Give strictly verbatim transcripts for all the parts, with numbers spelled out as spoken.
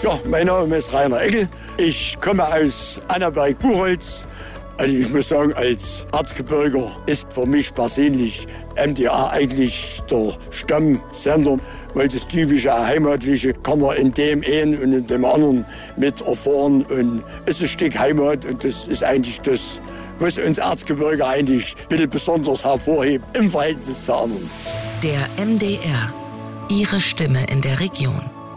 Ja, mein Name ist Rainer Eckel. Ich komme aus Annaberg-Buchholz. Also ich muss sagen, als Erzgebirger ist für mich persönlich M D R eigentlich der Stammsender, weil das typische Heimatliche kann man in dem einen und in dem anderen mit erfahren und ist ein Stück Heimat und das ist eigentlich das, was uns Erzgebirge eigentlich ein bisschen besonders hervorhebt im Verhältnis zu anderen. Der M D R, Ihre Stimme in der Region.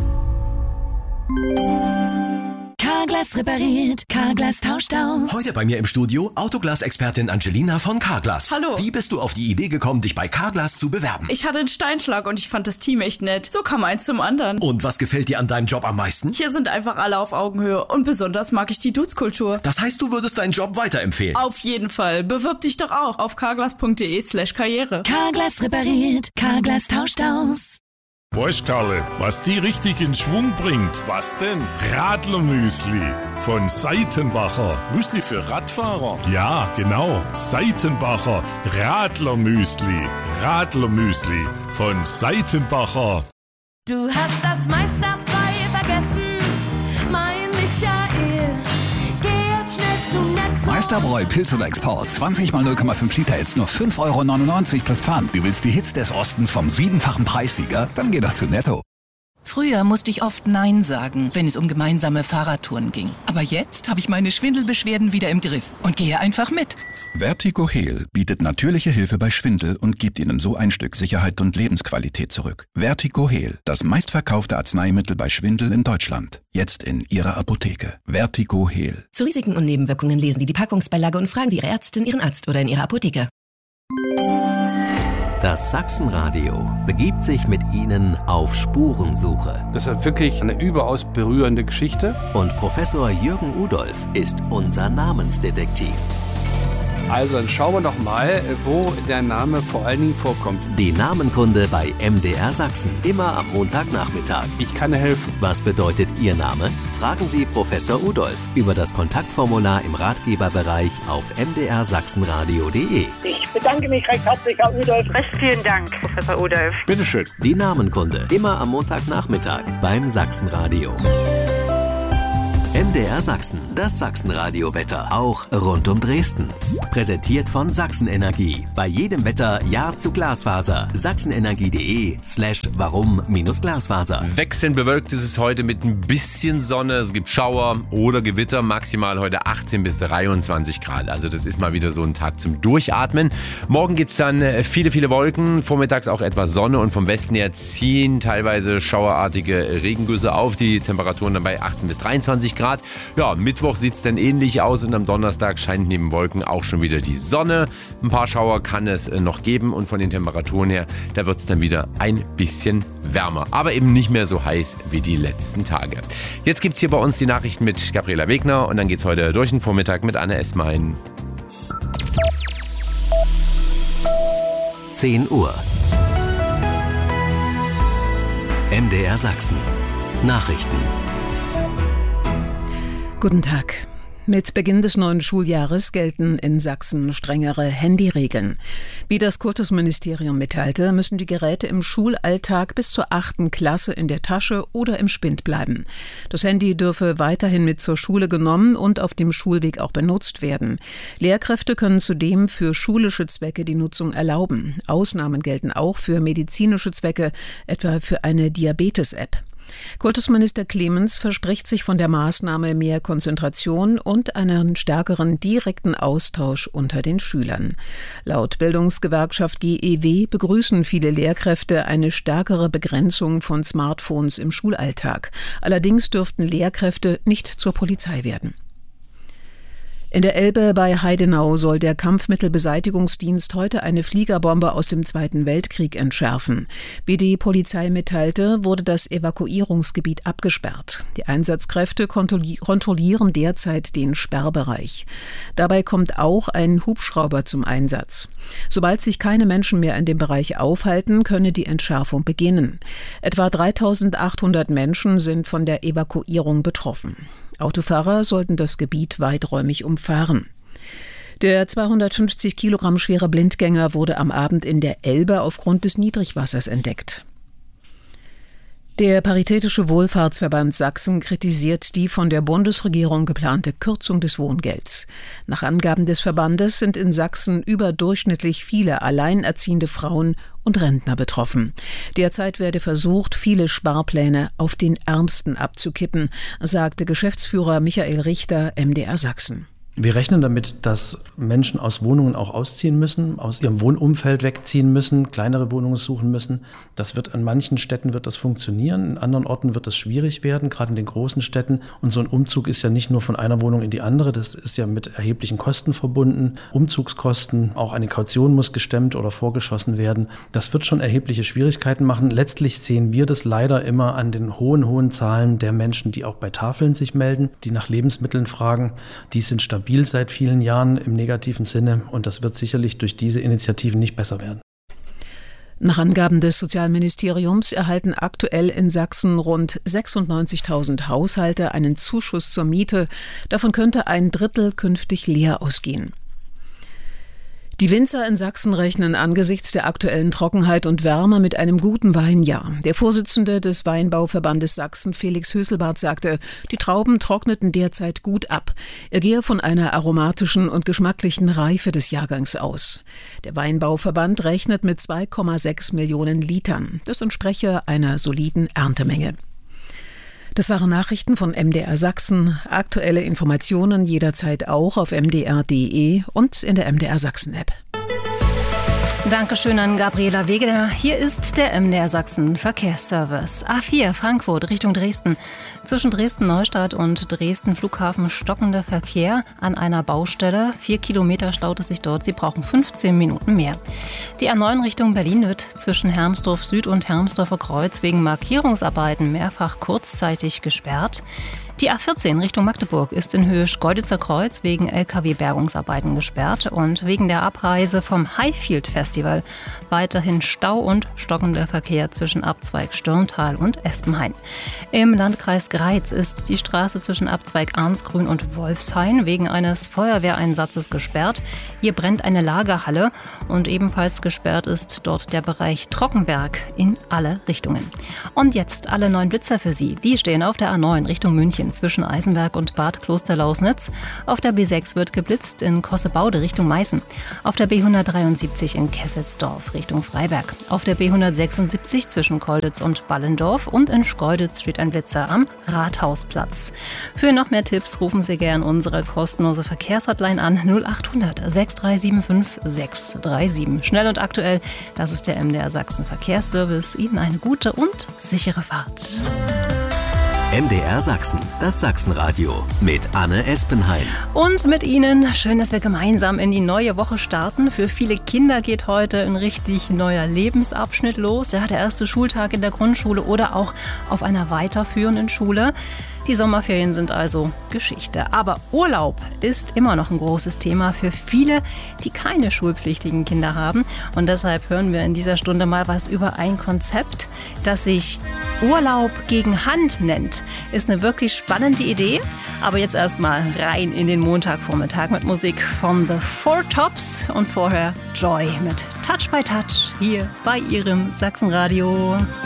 Carglass repariert, Carglass tauscht aus. Heute bei mir im Studio Autoglas-Expertin Angelina von Carglass. Hallo. Wie bist du auf die Idee gekommen, dich bei Carglass zu bewerben? Ich hatte einen Steinschlag und ich fand das Team echt nett. So kam eins zum anderen. Und was gefällt dir an deinem Job am meisten? Hier sind einfach alle auf Augenhöhe und besonders mag ich die Dudes-Kultur. Das heißt, du würdest deinen Job weiterempfehlen? Auf jeden Fall. Bewirb dich doch auch auf carglass.de slash karriere. Carglass repariert, Carglass tauscht aus. Weißt Karle, was die richtig in Schwung bringt? Was denn? Radlermüsli von Seitenbacher. Müsli für Radfahrer? Ja, genau. Seitenbacher Radlermüsli. Radlermüsli von Seitenbacher. Du hast das meiste dabei vergessen, mein Michael. Geh jetzt schnell zu Netto. Meisterbräu Pilz oder Export. zwanzig mal null Komma fünf Liter jetzt nur fünf Euro neunundneunzig plus Pfand. Du willst die Hits des Ostens vom siebenfachen Preissieger? Dann geh doch zu Netto. Früher musste ich oft Nein sagen, wenn es um gemeinsame Fahrradtouren ging. Aber jetzt habe ich meine Schwindelbeschwerden wieder im Griff und gehe einfach mit. Vertigo Heal bietet natürliche Hilfe bei Schwindel und gibt Ihnen so ein Stück Sicherheit und Lebensqualität zurück. Vertigo Heal, das meistverkaufte Arzneimittel bei Schwindel in Deutschland. Jetzt in Ihrer Apotheke. Vertigo Heal. Zu Risiken und Nebenwirkungen lesen Sie die Packungsbeilage und fragen Sie Ihre Ärztin, Ihren Arzt oder in Ihrer Apotheke. Das Sachsenradio begibt sich mit Ihnen auf Spurensuche. Das ist wirklich eine überaus berührende Geschichte. Und Professor Jürgen Udolf ist unser Namensdetektiv. Also dann schauen wir doch mal, wo der Name vor allen Dingen vorkommt. Die Namenkunde bei M D R Sachsen. Immer am Montagnachmittag. Ich kann helfen. Was bedeutet Ihr Name? Fragen Sie Professor Udolf über das Kontaktformular im Ratgeberbereich auf m d r sachsenradio punkt d e. Ich bedanke mich recht herzlich, Herr Udolf. Recht vielen Dank, Professor Udolf. Bitteschön. Die Namenkunde. Immer am Montagnachmittag beim Sachsenradio. M D R Sachsen, das Sachsenradio-Wetter, auch rund um Dresden. Präsentiert von Sachsenenergie. Bei jedem Wetter Ja zu Glasfaser. sachsenenergie.de slash warum minus Glasfaser. Wechselnd bewölkt ist es heute mit ein bisschen Sonne. Es gibt Schauer oder Gewitter. Maximal heute achtzehn bis dreiundzwanzig Grad. Also das ist mal wieder so ein Tag zum Durchatmen. Morgen gibt es dann viele, viele Wolken. Vormittags auch etwas Sonne. Und vom Westen her ziehen teilweise schauerartige Regengüsse auf. Die Temperaturen dann bei achtzehn bis dreiundzwanzig Grad. Ja, Mittwoch sieht es dann ähnlich aus und am Donnerstag scheint neben Wolken auch schon wieder die Sonne. Ein paar Schauer kann es noch geben und von den Temperaturen her, da wird es dann wieder ein bisschen wärmer. Aber eben nicht mehr so heiß wie die letzten Tage. Jetzt gibt es hier bei uns die Nachrichten mit Gabriela Wegner und dann geht es heute durch den Vormittag mit Anne Esmein. zehn Uhr. M D R Sachsen. Nachrichten. Guten Tag. Mit Beginn des neuen Schuljahres gelten in Sachsen strengere Handyregeln. Wie das Kultusministerium mitteilte, müssen die Geräte im Schulalltag bis zur achten Klasse in der Tasche oder im Spind bleiben. Das Handy dürfe weiterhin mit zur Schule genommen und auf dem Schulweg auch benutzt werden. Lehrkräfte können zudem für schulische Zwecke die Nutzung erlauben. Ausnahmen gelten auch für medizinische Zwecke, etwa für eine Diabetes-App. Kultusminister Clemens verspricht sich von der Maßnahme mehr Konzentration und einen stärkeren direkten Austausch unter den Schülern. Laut Bildungsgewerkschaft G E W begrüßen viele Lehrkräfte eine stärkere Begrenzung von Smartphones im Schulalltag. Allerdings dürften Lehrkräfte nicht zur Polizei werden. In der Elbe bei Heidenau soll der Kampfmittelbeseitigungsdienst heute eine Fliegerbombe aus dem Zweiten Weltkrieg entschärfen. Wie die Polizei mitteilte, wurde das Evakuierungsgebiet abgesperrt. Die Einsatzkräfte kontrollieren derzeit den Sperrbereich. Dabei kommt auch ein Hubschrauber zum Einsatz. Sobald sich keine Menschen mehr in dem Bereich aufhalten, könne die Entschärfung beginnen. Etwa dreitausendachthundert Menschen sind von der Evakuierung betroffen. Autofahrer sollten das Gebiet weiträumig umfahren. Der zweihundertfünfzig Kilogramm schwere Blindgänger wurde am Abend in der Elbe aufgrund des Niedrigwassers entdeckt. Der Paritätische Wohlfahrtsverband Sachsen kritisiert die von der Bundesregierung geplante Kürzung des Wohngelds. Nach Angaben des Verbandes sind in Sachsen überdurchschnittlich viele alleinerziehende Frauen und Rentner betroffen. Derzeit werde versucht, viele Sparpläne auf den Ärmsten abzukippen, sagte Geschäftsführer Michael Richter, M D R Sachsen. Wir rechnen damit, dass Menschen aus Wohnungen auch ausziehen müssen, aus ihrem Wohnumfeld wegziehen müssen, kleinere Wohnungen suchen müssen. Das wird an manchen Städten wird das funktionieren, in anderen Orten wird das schwierig werden, gerade in den großen Städten. Und so ein Umzug ist ja nicht nur von einer Wohnung in die andere, das ist ja mit erheblichen Kosten verbunden. Umzugskosten, auch eine Kaution muss gestemmt oder vorgeschossen werden. Das wird schon erhebliche Schwierigkeiten machen. Letztlich sehen wir das leider immer an den hohen, hohen Zahlen der Menschen, die auch bei Tafeln sich melden, die nach Lebensmitteln fragen. Die sind stabil seit vielen Jahren im negativen Sinne und das wird sicherlich durch diese Initiativen nicht besser werden. Nach Angaben des Sozialministeriums erhalten aktuell in Sachsen rund sechsundneunzigtausend Haushalte einen Zuschuss zur Miete. Davon könnte ein Drittel künftig leer ausgehen. Die Winzer in Sachsen rechnen angesichts der aktuellen Trockenheit und Wärme mit einem guten Weinjahr. Der Vorsitzende des Weinbauverbandes Sachsen, Felix Höselbart, sagte, die Trauben trockneten derzeit gut ab. Er gehe von einer aromatischen und geschmacklichen Reife des Jahrgangs aus. Der Weinbauverband rechnet mit zwei Komma sechs Millionen Litern. Das entspreche einer soliden Erntemenge. Das waren Nachrichten von M D R Sachsen. Aktuelle Informationen jederzeit auch auf m d r punkt d e und in der M D R Sachsen App. Dankeschön an Gabriela Wegener. Hier ist der M D R Sachsen Verkehrsservice. A vier Frankfurt Richtung Dresden. Zwischen Dresden-Neustadt und Dresden-Flughafen stockender Verkehr an einer Baustelle. Vier Kilometer staut es sich dort. Sie brauchen fünfzehn Minuten mehr. Die A neun Richtung Berlin wird zwischen Hermsdorf Süd und Hermsdorfer Kreuz wegen Markierungsarbeiten mehrfach kurzzeitig gesperrt. Die A vierzehn Richtung Magdeburg ist in Höhe Schkeuditzer Kreuz wegen L K W-Bergungsarbeiten gesperrt und wegen der Abreise vom Highfield Festival weiterhin Stau und stockender Verkehr zwischen Abzweig Stürmtal und Espenhain. Im Landkreis Greiz ist die Straße zwischen Abzweig Arnsgrün und Wolfshain wegen eines Feuerwehreinsatzes gesperrt. Hier brennt eine Lagerhalle und ebenfalls gesperrt ist dort der Bereich Trockenberg in alle Richtungen. Und jetzt alle neun Blitzer für Sie. Die stehen auf der A neun Richtung München zwischen Eisenberg und Bad Klosterlausnitz. Auf der B sechs wird geblitzt in Kossebaude Richtung Meißen. Auf der B hundertdreiundsiebzig in Kesselsdorf Richtung Freiberg. Auf der B hundertsechsundsiebzig zwischen Kolditz und Ballendorf und in Schkeuditz steht ein Blitzer am Rathausplatz. Für noch mehr Tipps rufen Sie gern unsere kostenlose Verkehrshotline an null acht hundert sechs drei sieben fünf sechs drei sieben. Schnell und aktuell, das ist der M D R Sachsen Verkehrsservice. Ihnen eine gute und sichere Fahrt. M D R Sachsen, das Sachsenradio mit Anne Espenhain. Und mit Ihnen, schön, dass wir gemeinsam in die neue Woche starten. Für viele Kinder geht heute ein richtig neuer Lebensabschnitt los. Ja, der erste Schultag in der Grundschule oder auch auf einer weiterführenden Schule. Die Sommerferien sind also Geschichte. Aber Urlaub ist immer noch ein großes Thema für viele, die keine schulpflichtigen Kinder haben. Und deshalb hören wir in dieser Stunde mal was über ein Konzept, das sich Urlaub gegen Hand nennt. Ist eine wirklich spannende Idee. Aber jetzt erstmal rein in den Montagvormittag mit Musik von The Four Tops und vorher Joy mit Touch by Touch hier bei Ihrem Sachsenradio.